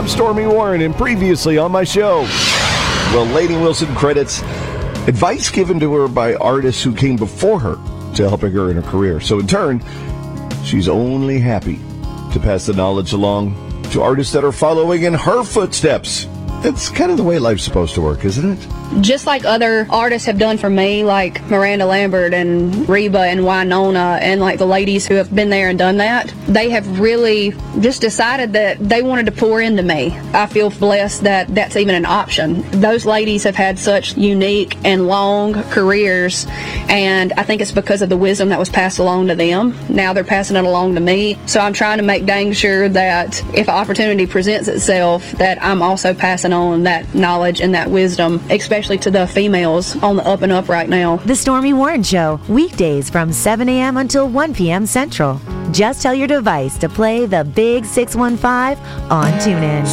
I'm Stormy Warren, and previously on my show, well, Lainey Wilson credits advice given to her by artists who came before her to helping her in her career. So in turn, she's only happy to pass the knowledge along to artists that are following in her footsteps. That's kind of the way life's supposed to work, isn't it? Just like other artists have done for me, like Miranda Lambert and Reba and Wynonna, and like the ladies who have been there and done that, they have really just decided that they wanted to pour into me. I feel blessed that that's even an option. Those ladies have had such unique and long careers, and I think it's because of the wisdom that was passed along to them. Now they're passing it along to me. So I'm trying to make dang sure that if an opportunity presents itself, that I'm also passing on that knowledge and that wisdom, especially to the females on the up and up right now. The Stormy Warren Show, weekdays from 7 a.m. until 1 p.m. Central. Just tell your device to play the Big 615 on TuneIn.